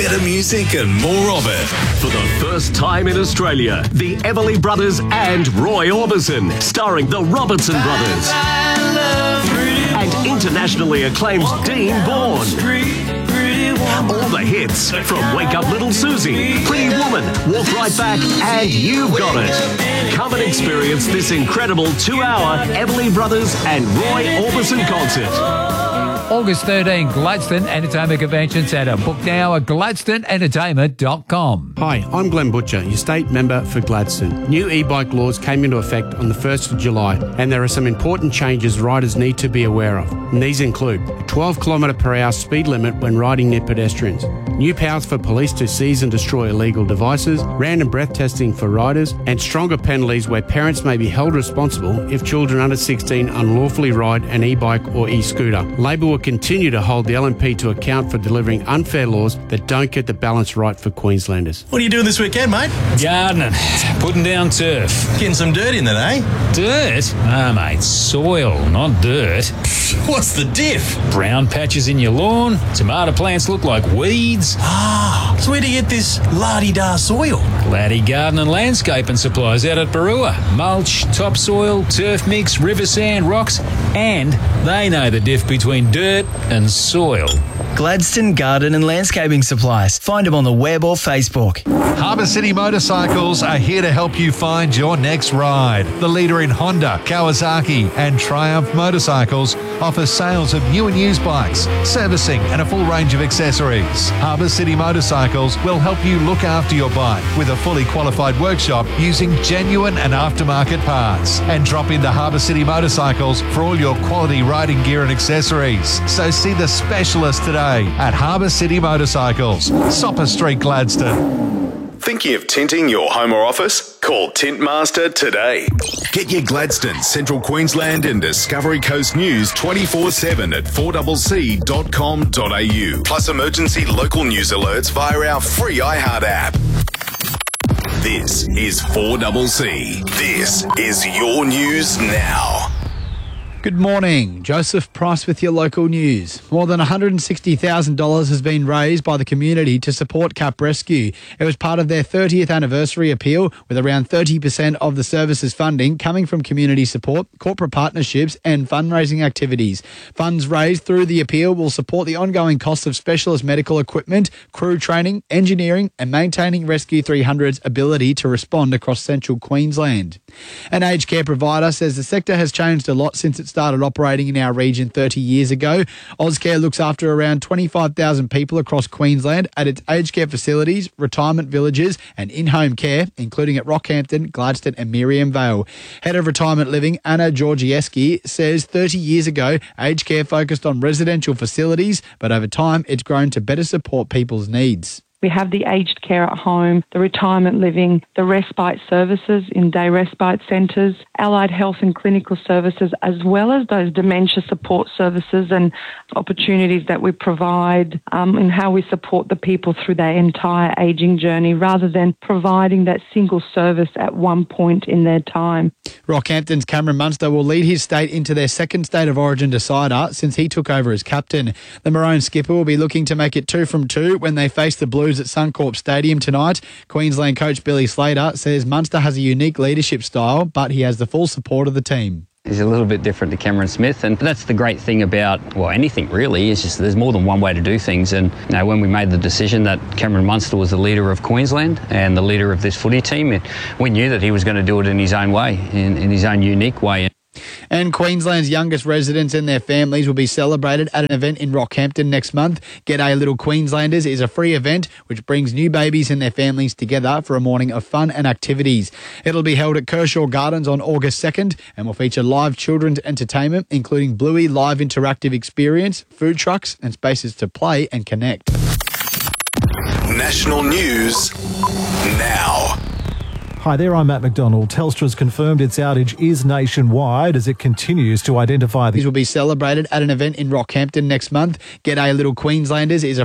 better music and more of it. For the first time in Australia, the Everly Brothers and Roy Orbison, starring the Robertson Brothers. And internationally acclaimed Dean Vaughan. All the hits from Wake Up Little Susie, Pretty Woman, Walk Right Back, and You've Got It. Come and experience this incredible 2-hour Everly Brothers and Roy Orbison concert. August 13, Gladstone Entertainment Convention Centre. Book now at GladstoneEntertainment.com. Hi, I'm Glenn Butcher, your state member for Gladstone. New e-bike laws came into effect on the 1st of July, and there are some important changes riders need to be aware of. And these include a 12km/h speed limit when riding near pedestrians, new powers for police to seize and destroy illegal devices, random breath testing for riders, and stronger penalties where parents may be held responsible if children under 16 unlawfully ride an e-bike or e-scooter. Labor will continue to hold the LNP to account for delivering unfair laws that don't get the balance right for Queenslanders. What are you doing this weekend, mate? Gardening. Putting down turf. Getting some dirt in then, eh? Dirt? Ah, mate, soil, not dirt. What's the diff? Brown patches in your lawn. Tomato plants look like weeds. Ah, so where do you get this la-di-da soil? Laddie Garden and Landscaping Supplies out at Barua. Mulch, topsoil, turf mix, river sand, rocks, and they know the diff between dirt and soil. Gladstone Garden and Landscaping Supplies. Find them on the web or Facebook. Harbour City Motorcycles are here to help you find your next ride. The leader in Honda, Kawasaki and Triumph motorcycles offers sales of new and used bikes, servicing and a full range of accessories. Harbour City Motorcycles will help you look after your bike with a fully qualified workshop using genuine and aftermarket parts. And drop into Harbour City Motorcycles for all your quality riding gear and accessories. So see the specialist today at Harbour City Motorcycles, Sopper Street, Gladstone. Thinking of tinting your home or office? Call Tintmaster today. Get your Gladstone, Central Queensland and Discovery Coast news 24/7 at 4cc.com.au. Plus emergency local news alerts via our free iHeart app. This is 4CC. This is your news now. Good morning. Joseph Price with your local news. More than $160,000 has been raised by the community to support Cap Rescue. It was part of their 30th anniversary appeal, with around 30% of the service's funding coming from community support, corporate partnerships and fundraising activities. Funds raised through the appeal will support the ongoing cost of specialist medical equipment, crew training, engineering and maintaining Rescue 300's ability to respond across central Queensland. An aged care provider says the sector has changed a lot since it started operating in our region 30 years ago. Ozcare looks after around 25,000 people across Queensland at its aged care facilities, retirement villages and in-home care, including at Rockhampton, Gladstone and Miriam Vale. Head of Retirement Living, Anna Georgieski, says 30 years ago, aged care focused on residential facilities, but over time it's grown to better support people's needs. We have the aged care at home, the retirement living, the respite services in day respite centres, allied health and clinical services, as well as those dementia support services and opportunities that we provide in how we support the people through their entire ageing journey, rather than providing that single service at one point in their time. Rockhampton's Cameron Munster will lead his state into their second State of Origin decider since he took over as captain. The Maroon skipper will be looking to make it 2 from 2 when they face the Blues at Suncorp Stadium tonight. Queensland coach Billy Slater says Munster has a unique leadership style, but he has the full support of the team. He's a little bit different to Cameron Smith, and that's the great thing about, well, anything really, is just there's more than one way to do things. And you know, when we made the decision that Cameron Munster was the leader of Queensland and the leader of this footy team, we knew that he was going to do it in his own way, in his own unique way. And Queensland's youngest residents and their families will be celebrated at an event in Rockhampton next month. G'day Little Queenslanders is a free event which brings new babies and their families together for a morning of fun and activities. It'll be held at Kershaw Gardens on August 2nd and will feature live children's entertainment, including Bluey live interactive experience, food trucks and spaces to play and connect. National news now. Hi there, I'm Matt McDonald. Telstra's confirmed its outage is nationwide as it continues to identify These will be celebrated at an event in Rockhampton next month. G'day Little Queenslanders is a